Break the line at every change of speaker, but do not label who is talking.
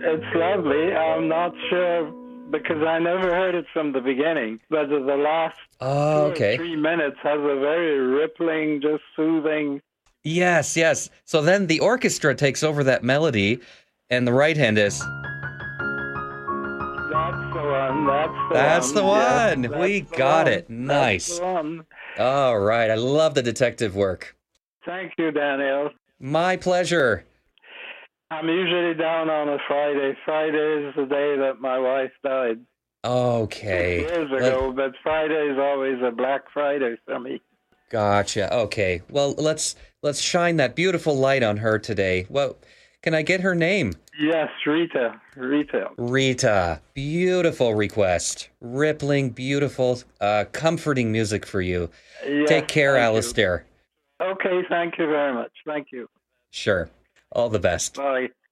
it's lovely. I'm not sure because I never heard it from the beginning, but the last
Oh,
2 or 3 minutes has a very rippling, just soothing.
Yes, yes. So then the orchestra takes over that melody, and the right hand is.
That's the one. That's the
That's the
one. Yes,
one.
that's
We
the
got
one.
it.
That's the
Nice.
one.
All right. I love the detective work.
Thank you, Daniel.
My pleasure.
I'm usually down on a Friday. Friday is the day that my wife died six
Okay.
years ago, but Friday is always a Black Friday for me.
Gotcha. Okay. Well, let's shine that beautiful light on her today. Well, can I get her name?
Yes, Rita. Rita.
Rita. Beautiful request. Rippling, beautiful, comforting music for you.
Yes,
Take care,
thank you.
Alistair.
Okay, thank you very much. Thank you.
Sure. All the best.
Bye.